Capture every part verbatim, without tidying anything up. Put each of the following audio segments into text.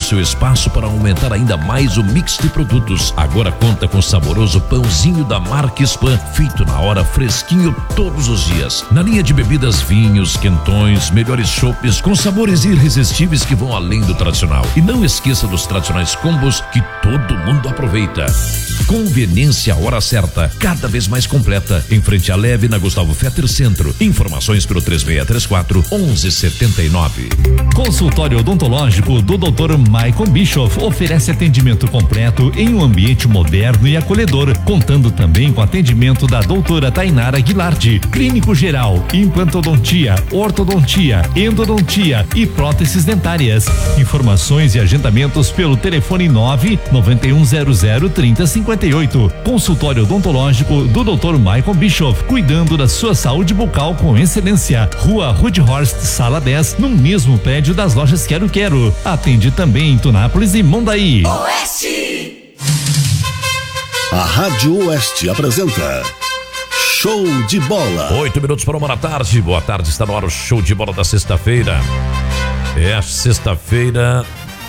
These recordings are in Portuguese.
seu espaço para aumentar ainda mais o mix de produtos. Agora conta com o saboroso pãozinho da marca Spam, feito na hora, fresquinho todos os dias. Na linha de bebidas, vinhos, quentões, melhores chopes com sabores irresistíveis que vão além do tradicional. E não esqueça dos tradicionais combos que todo mundo aproveita. Conveniência hora certa, cada vez mais completa, em frente à Leve, na Gustavo Fetter Centro. Informações pelo três seis três quatro, um um sete nove. Consultório odontológico do doutor Michael Bischoff oferece atendimento completo em um ambiente moderno e acolhedor, contando também com atendimento da doutora Tainara Aguilardi, clínico geral, implantodontia, ortodontia, endodontia e próteses dentárias. Informações e agendamentos pelo telefone nove nove um zero zero trinta cinquenta e oito. Consultório odontológico do doutor Michael Bischoff, cuidando da sua saúde bucal com excelência. Rua Rudhorst, sala dez, no mesmo prédio das lojas Quero Quero. Atende também em Tunápolis e Mondaí. Oeste. A Rádio Oeste apresenta Show de Bola. Oito minutos para uma da tarde. Boa tarde, está no ar o Show de Bola da sexta-feira. É sexta-feira,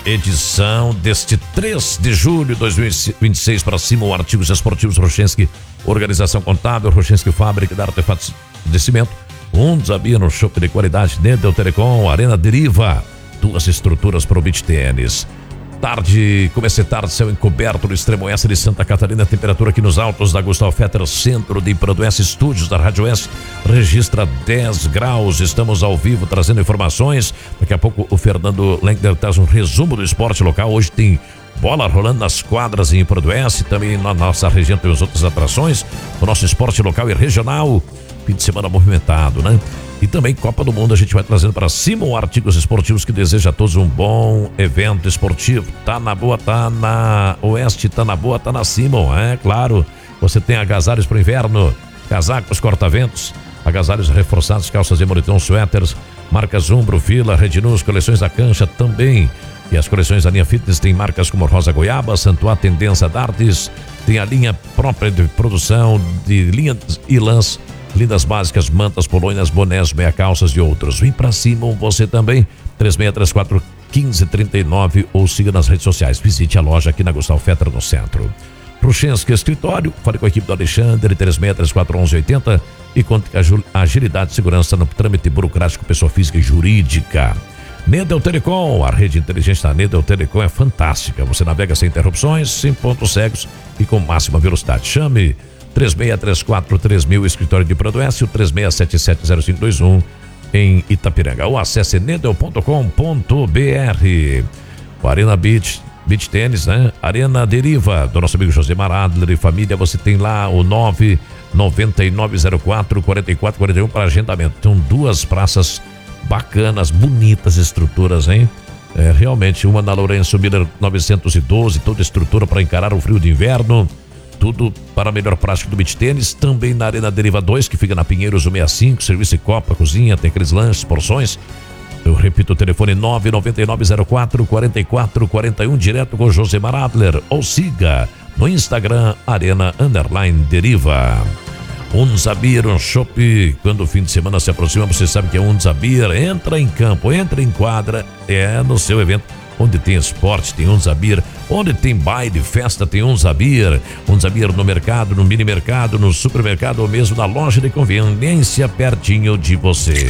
edição deste três de julho de dois mil e vinte e seis. Para cima, o Artigos Esportivos Rochenski, Organização Contábil, Rochenski Fábrica de Artefatos de Cimento, um desabia no shopping de qualidade, Nedel Telecom, Arena Deriva, duas estruturas para o beach tênis. Tarde, comecei tarde, céu encoberto no extremo oeste de Santa Catarina, temperatura aqui nos altos da Gustavo Fetter, centro de Produense, estúdios da Rádio Oeste, registra dez graus, estamos ao vivo trazendo informações. Daqui a pouco o Fernando Lenkner traz um resumo do esporte local. Hoje tem bola rolando nas quadras em Produense, também na nossa região tem as outras atrações, o nosso esporte local e regional, fim de semana movimentado, né? E também Copa do Mundo, a gente vai trazendo para cima o Artigos Esportivos, que deseja a todos um bom evento esportivo. Tá na boa, tá na Oeste, tá na boa, tá na Simon, é claro. Você tem agasalhos para o inverno, casacos, corta-ventos, agasalhos reforçados, calças de moletom, suéteres, marcas Umbro, Vila, Redinus, coleções da Cancha também. E as coleções da linha Fitness tem marcas como Rosa Goiaba, Santuá, Tendência Dartes, tem a linha própria de produção de linhas e lãs, lindas básicas, mantas, polônias, bonés, meia calças e outros. Vem pra cima você também, três seis três quatro, um cinco três nove, ou siga nas redes sociais. Visite a loja aqui na Gustavo Fetter no centro. Rochenski Escritório, fale com a equipe do Alexandre, três seis três quatro, um um oito zero, e conte com a agilidade e segurança no trâmite burocrático, pessoa física e jurídica. Nedel Telecom, a rede inteligente da Nedel Telecom é fantástica. Você navega sem interrupções, sem pontos cegos e com máxima velocidade. Chame três seis três quatro, três mil, escritório de Produense, o três seis sete sete zero cinco dois um em Itapiranga. Ou acesse nedel ponto com ponto br. O Arena Beach, Beach Tênis, né? Arena Deriva, do nosso amigo Josemar Adler e família. Você tem lá o nove nove nove zero quatro, quatro quatro quatro um para agendamento. São duas praças bacanas, bonitas estruturas, hein? É, realmente, uma na Lourenço Miller novecentos e doze, toda estrutura para encarar o frio de inverno. Tudo para a melhor prática do beach tênis. Também na Arena Deriva dois, que fica na Pinheiros cento e sessenta e cinco, serviço de copa, cozinha, tem aqueles lanches, porções. Eu repito o telefone nove nove nove zero quatro, quatro quatro quatro um, direto com Josemar Adler. Ou siga no Instagram, Arena Underline Deriva. Unzabir, um chopp, quando o fim de semana se aproxima, você sabe que é Unzabir. Entra em campo, entra em quadra, é no seu evento. Onde tem esporte, tem Unzabir. Onde tem baile, festa, tem Unzabir. Unzabir no mercado, no mini mercado, no supermercado ou mesmo na loja de conveniência pertinho de você.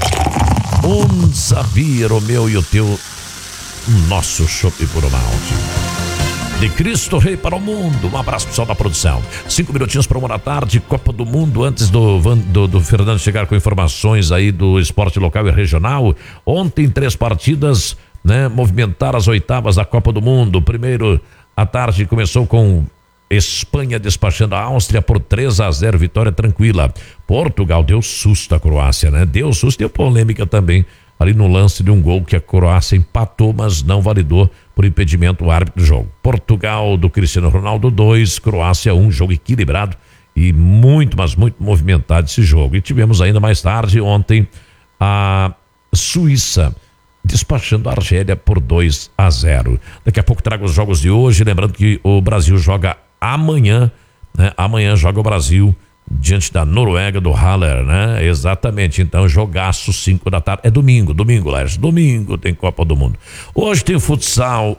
Unzabir, o meu e o teu, nosso chopp por uma malte. De Cristo Rei para o mundo. Um abraço pessoal da produção. Cinco minutinhos para uma da tarde, Copa do Mundo. Antes do, do, do Fernando chegar com informações aí do esporte local e regional. Ontem, três partidas, né, movimentaram as oitavas da Copa do Mundo. Primeiro, à tarde, começou com Espanha despachando a Áustria por três a zero, vitória tranquila. Portugal deu susto à Croácia, né? Deu susto, deu polêmica também ali no lance de um gol que a Croácia empatou, mas não validou por impedimento o árbitro do jogo. Portugal do Cristiano Ronaldo dois, Croácia um, jogo equilibrado e muito, mas muito movimentado esse jogo. E tivemos ainda mais tarde, ontem, a Suíça despachando a Argélia por dois a zero. Daqui a pouco trago os jogos de hoje, lembrando que o Brasil joga amanhã, né? Amanhã joga o Brasil diante da Noruega, do Haller, né? Exatamente, então jogaço cinco da tarde, é domingo, domingo, Lércio, domingo tem Copa do Mundo. Hoje tem futsal.